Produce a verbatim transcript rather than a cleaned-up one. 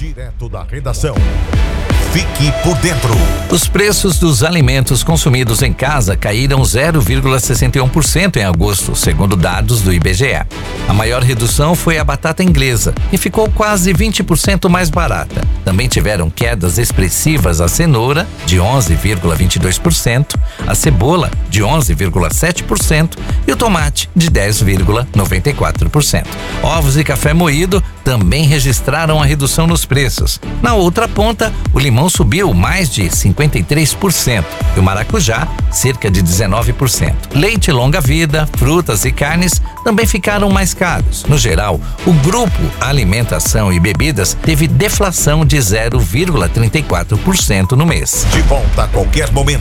Direto da redação. Fique por dentro. Os preços dos alimentos consumidos em casa caíram zero vírgula sessenta e um por cento em agosto, segundo dados do I B G E. A maior redução foi a batata inglesa, que ficou quase vinte por cento mais barata. Também tiveram quedas expressivas a cenoura, de onze vírgula vinte e dois por cento, a cebola, de onze vírgula sete por cento e o tomate, de dez vírgula noventa e quatro por cento. Ovos e café moído também registraram a redução nos preços. Na outra ponta, o limão subiu mais de cinquenta e três por cento e o maracujá cerca de dezenove por cento. Leite longa-vida, frutas e carnes também ficaram mais caros. No geral, o grupo alimentação e bebidas teve deflação de zero vírgula trinta e quatro por cento no mês. De volta a qualquer momento.